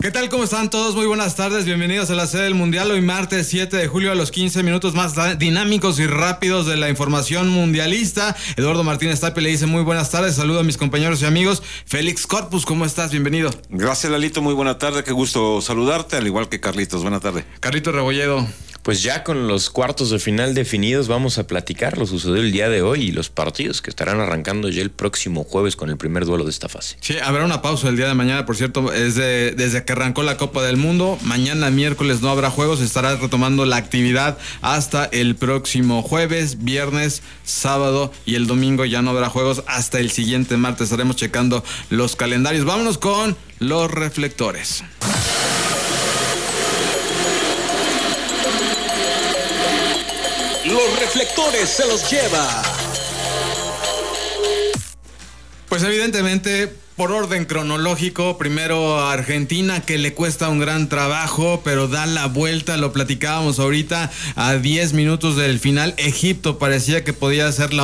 ¿Qué tal? ¿Cómo están todos? Muy buenas tardes, bienvenidos a la sede del Mundial. Hoy martes 7 de julio a los 15 minutos más dinámicos y rápidos de la información mundialista. Eduardo Martínez Tapia le dice muy buenas tardes, saludo a mis compañeros y amigos. Félix Corpus, ¿cómo estás? Bienvenido. Gracias, Lalito, muy buena tarde, qué gusto saludarte, al igual que Carlitos, buena tarde. Carlito Rebolledo. Pues ya con los cuartos de final definidos vamos a platicar lo sucedió el día de hoy y los partidos que estarán arrancando ya el próximo jueves con el primer duelo de esta fase. Sí, habrá una pausa el día de mañana, por cierto, desde que arrancó la Copa del Mundo. Mañana miércoles no habrá juegos, estará retomando la actividad hasta el próximo jueves, viernes, sábado y el domingo ya no habrá juegos hasta el siguiente martes. Estaremos checando los calendarios. Vámonos con los reflectores. Los reflectores se los lleva. Pues evidentemente, por orden cronológico, primero Argentina, que le cuesta un gran trabajo, pero da la vuelta, lo platicábamos ahorita, a 10 minutos del final. Egipto parecía que podía ser la